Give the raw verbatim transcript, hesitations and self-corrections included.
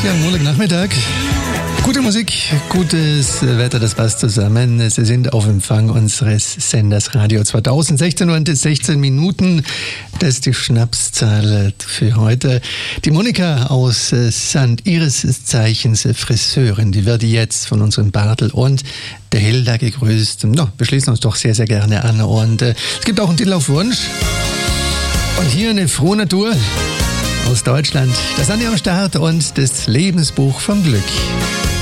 Ja, Montagnachmittag. Gute Musik, gutes Wetter, das passt zusammen. Sie sind auf Empfang unseres Senders Radio zweitausend, sechzehn Uhr und sechzehn Minuten. Das ist die Schnapszahl für heute. Die Monika aus Sankt, ihres Zeichens Friseurin, die wird jetzt von unserem Bartel und der Hilda gegrüßt. No, wir schließen uns doch sehr, sehr gerne an. Und äh, es gibt auch einen Titel auf Wunsch. Und hier eine frohe Natur aus Deutschland. Das Anja am Start und das Lebensbuch vom Glück.